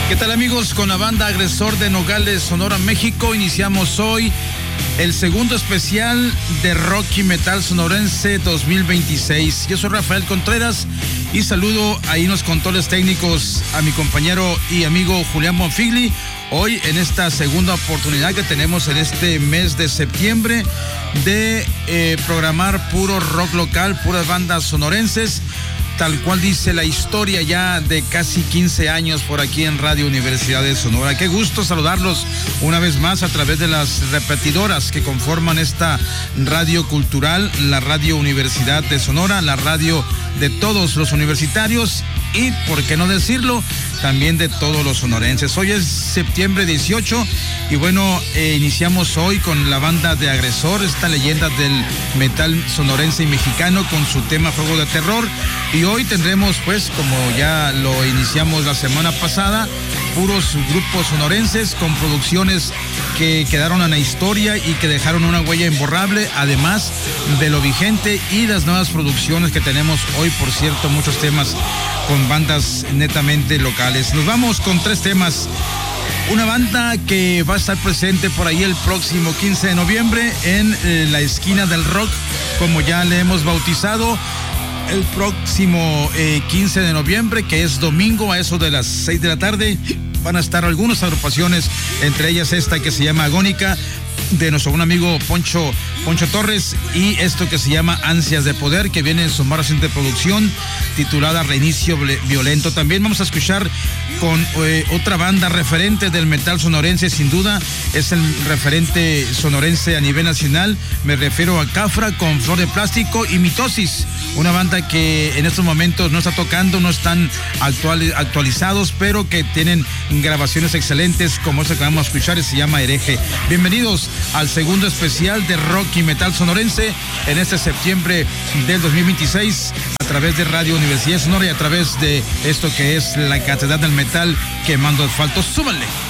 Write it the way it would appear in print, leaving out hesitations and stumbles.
¿Qué tal, amigos? Con la banda Agresor de Nogales, Sonora, México, iniciamos hoy el segundo especial de Rock y Metal Sonorense 2026. Yo soy Rafael Contreras y saludo ahí en los controles técnicos a mi compañero y amigo Julián Bonfigli. Hoy en esta segunda oportunidad que tenemos en este mes de septiembre de programar puro rock local, puras bandas sonorenses, tal cual dice la historia ya de casi 15 años por aquí en Radio Universidad de Sonora. Qué gusto saludarlos una vez más a través de las repetidoras que conforman esta radio cultural, la Radio Universidad de Sonora, la radio de todos los universitarios y, por qué no decirlo, también de todos los sonorenses. Hoy es septiembre 18 y bueno, iniciamos hoy con la banda de Agresor, esta leyenda del metal sonorense y mexicano con su tema Fuego de Terror. Y hoy tendremos, pues, como ya lo iniciamos la semana pasada, puros grupos sonorenses con producciones que quedaron en la historia y que dejaron una huella imborrable, además de lo vigente y las nuevas producciones que tenemos hoy, por cierto, muchos temas con bandas netamente locales. Nos vamos con 3 temas. Una banda que va a estar presente por ahí el próximo 15 de noviembre en la esquina del rock, como ya le hemos bautizado. El próximo 15 de noviembre, que es domingo, a eso de las 6 de la tarde, van a estar algunas agrupaciones, entre ellas esta que se llama Agónica, de nuestro buen amigo Poncho Torres, y esto que se llama Ansias de Poder, que viene en su más reciente producción titulada Reinicio Violento. También vamos a escuchar con otra banda referente del metal sonorense, sin duda es el referente sonorense a nivel nacional. Me refiero a Cafra con Flor de Plástico y Mitosis, una banda que en estos momentos no está tocando, no están actualizados, pero que tienen grabaciones excelentes como esta que vamos a escuchar y se llama Hereje. Bienvenidos al segundo especial de Rock y Metal Sonorense en este septiembre del 2026 a través de Radio Universidad Sonora y a través de esto que es la Catedral del Metal, Quemando Asfalto. ¡Súbanle!